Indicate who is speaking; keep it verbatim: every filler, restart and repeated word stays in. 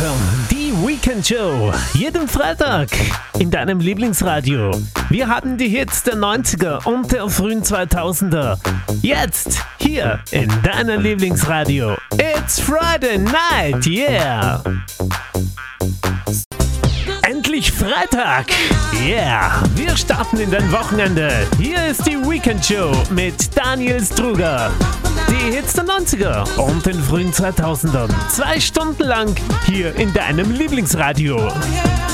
Speaker 1: anhören. Die Weekend Show. Jeden Freitag in deinem Lieblingsradio. Wir haben die Hits der neunziger und der frühen zweitausender. Jetzt hier in deinem Lieblingsradio. It's Friday night, yeah! Endlich Freitag! Yeah! Wir starten in dein Wochenende. Hier ist die Weekend Show mit Daniel Struger. Die Hits der neunziger und den frühen zweitausendern. Zwei Stunden lang hier in deinem Lieblingsradio.